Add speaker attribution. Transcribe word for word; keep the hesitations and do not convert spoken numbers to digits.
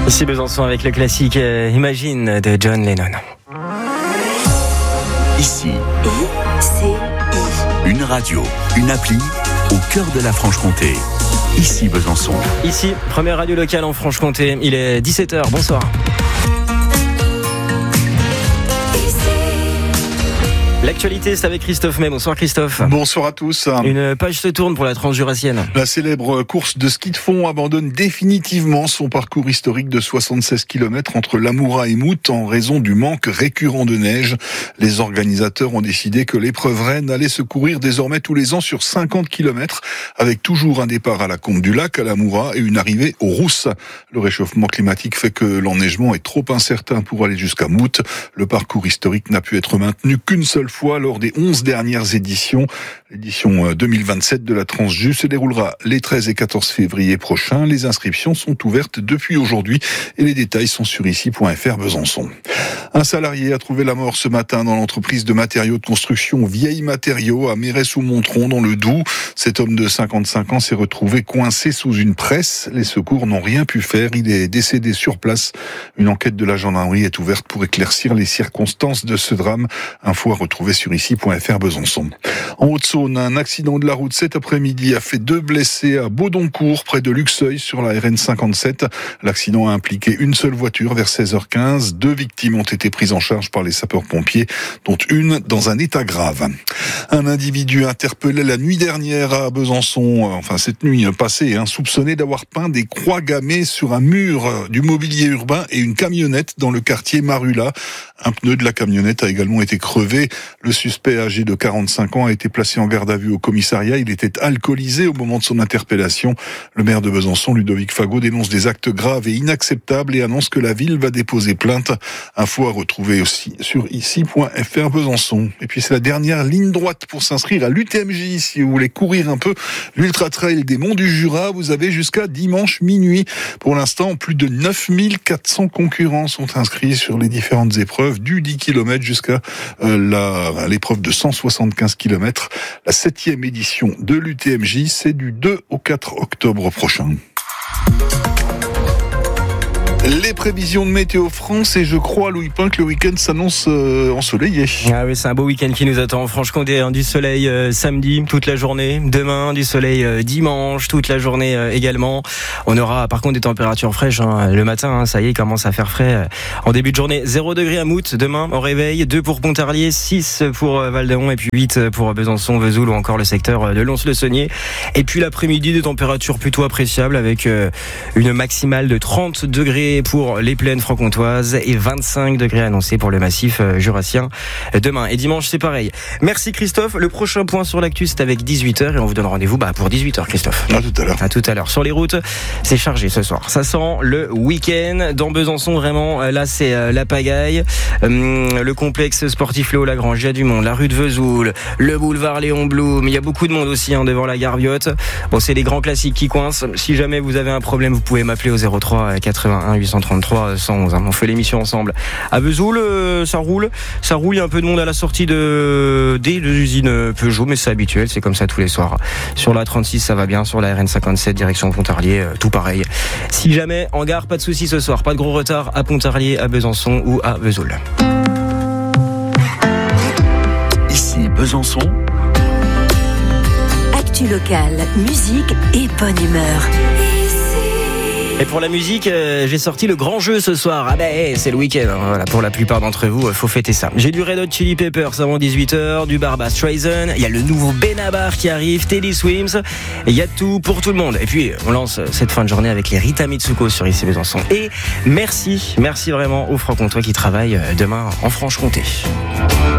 Speaker 1: Ici Besançon avec le classique euh, Imagine de John Lennon.
Speaker 2: Ici,
Speaker 3: I C I.
Speaker 2: une radio, une appli au cœur de la Franche-Comté. Ici Besançon.
Speaker 1: Ici, première radio locale en Franche-Comté. Il est dix-sept heures, bonsoir. L'actualité, c'est avec Christophe May. Bonsoir Christophe.
Speaker 4: Bonsoir à tous.
Speaker 1: Une page se tourne pour la Transjurassienne.
Speaker 4: La célèbre course de ski de fond abandonne définitivement son parcours historique de soixante-seize kilomètres entre Lamoura et Mout en raison du manque récurrent de neige. Les organisateurs ont décidé que l'épreuve reine allait se courir désormais tous les ans sur cinquante kilomètres, avec toujours un départ à la Combe du Lac, à Lamoura, et une arrivée aux Rousses. Le réchauffement climatique fait que l'enneigement est trop incertain pour aller jusqu'à Mout. Le parcours historique n'a pu être maintenu qu'une seule fois lors des onze dernières éditions. L'édition deux mille vingt-sept de la Transju se déroulera les treize et quatorze février prochains. Les inscriptions sont ouvertes depuis aujourd'hui et les détails sont sur ici point f r Besançon. Un salarié a trouvé la mort ce matin dans l'entreprise de matériaux de construction Vieille Matériaux à Mérès-sous-Montron dans le Doubs. Cet homme de cinquante-cinq ans s'est retrouvé coincé sous une presse. Les secours n'ont rien pu faire. Il est décédé sur place. Une enquête de la gendarmerie est ouverte pour éclaircir les circonstances de ce drame. Info à retrouver sur ici point f r Besançon. En Haute-Saône, un accident de la route cet après-midi a fait deux blessés à Baudoncourt, près de Luxeuil, sur la R N cinquante-sept. L'accident a impliqué une seule voiture vers seize heures quinze. Deux victimes ont été prises en charge par les sapeurs-pompiers, dont une dans un état grave. Un individu interpellé la nuit dernière à Besançon, enfin cette nuit passée, hein, soupçonné d'avoir peint des croix gammées sur un mur du mobilier urbain et une camionnette dans le quartier Marula. Un pneu de la camionnette a également été crevé. Le suspect, âgé de quarante-cinq ans, a été placé en garde à vue au commissariat. Il était alcoolisé au moment de son interpellation. Le maire de Besançon, Ludovic Fagot, dénonce des actes graves et inacceptables et annonce que la ville va déposer plainte. Info à retrouver aussi sur ici point f r Besançon. Et puis c'est la dernière ligne droite pour s'inscrire à l'U T M J. Si vous voulez courir un peu l'Ultra Trail des Monts du Jura, vous avez jusqu'à dimanche minuit. Pour l'instant, plus de neuf mille quatre cents concurrents sont inscrits sur les différentes épreuves, du dix kilomètres jusqu'à euh, la, l'épreuve de cent soixante-quinze kilomètres. La septième édition de l'U T M J, c'est du deux au quatre octobre prochain. Les prévisions de Météo France, et je crois, Louis Pin, que le week-end s'annonce euh, ensoleillé.
Speaker 1: Ah oui, c'est un beau week-end qui nous attend en Franche-Comté. Hein, du soleil euh, samedi toute la journée, demain du soleil euh, dimanche toute la journée euh, également. On aura par contre des températures fraîches hein, le matin. Hein, ça y est, il commence à faire frais euh, en début de journée. zéro degré à Mout demain au réveil, deux pour Pontarlier, six pour euh, Val-d'Aon et puis huit pour Besançon, Vesoul ou encore le secteur euh, de Lons-le-Saunier. Et puis l'après-midi, des températures plutôt appréciables avec euh, une maximale de trente degrés pour les plaines franc-comtoises et vingt-cinq degrés annoncés pour le massif jurassien demain. Et dimanche, c'est pareil. Merci Christophe. Le prochain point sur l'actu, c'est avec dix-huit heures et on vous donne rendez-vous bah, pour dix-huit heures, Christophe.
Speaker 4: À tout à l'heure.
Speaker 1: À tout à l'heure. Sur les routes, c'est chargé ce soir. Ça sent le week-end. Dans Besançon, vraiment, là, c'est la pagaille. Hum, le complexe sportif Léo Lagrange, il y a du monde. La rue de Vesoul, le boulevard Léon Blum. Il y a beaucoup de monde aussi hein, devant la Garbiote. Bon, c'est les grands classiques qui coincent. Si jamais vous avez un problème, vous pouvez m'appeler au zéro trois quatre-vingt-un huit cent trente-trois cent onze. On fait l'émission ensemble. À Vesoul, euh, ça roule. Ça roule. Il y a un peu de monde à la sortie de, des deux usines Peugeot, mais c'est habituel. C'est comme ça tous les soirs. Sur la trente-six, ça va bien. Sur la R N cinquante-sept, direction Pontarlier, euh, tout pareil. Si jamais en gare, pas de soucis ce soir. Pas de gros retard à Pontarlier, à Besançon ou à Vesoul.
Speaker 2: Ici Besançon.
Speaker 3: Actu locale, musique et bonne humeur.
Speaker 1: Et pour la musique, euh, j'ai sorti le grand jeu ce soir. Ah ben, hey, c'est le week-end. Hein. Voilà, pour la plupart d'entre vous, euh, faut fêter ça. J'ai du Red Hot Chili Peppers avant dix-huit heures, du Barbra Streisand. Il y a le nouveau Benabar qui arrive, Teddy Swims. Il y a tout pour tout le monde. Et puis, on lance cette fin de journée avec les Rita Mitsuko sur ici Besançon. Et merci, merci vraiment aux Francs-Comtois qui travaillent demain en Franche-Comté.